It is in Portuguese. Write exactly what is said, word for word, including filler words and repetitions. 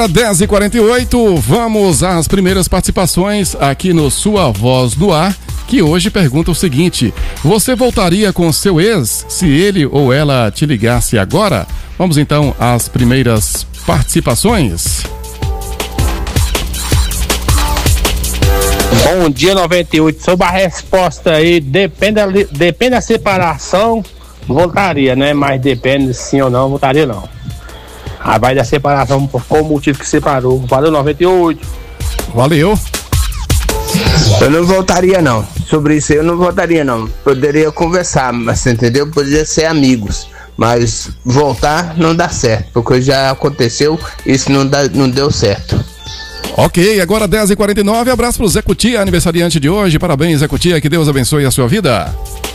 dez e quarenta e oito, vamos às primeiras participações aqui no Sua Voz no Ar, que hoje pergunta o seguinte: você voltaria com seu ex se ele ou ela te ligasse agora? Vamos então às primeiras participações. Bom dia, noventa e oito. Sobre a resposta aí, depende da, depende da separação, voltaria, né? Mas depende sim ou não, voltaria não. Aí vai da separação, por qual motivo que separou. Valeu, noventa e oito. Valeu. Eu não voltaria não. Sobre isso aí eu não voltaria não. Poderia conversar, mas entendeu? Poderia ser amigos. Mas voltar não dá certo, porque já aconteceu, isso não, dá, não deu certo. Ok, agora dez e quarenta e nove, abraço pro Zé Cutia, aniversariante de hoje. Parabéns, Zé Cutia, que Deus abençoe a sua vida.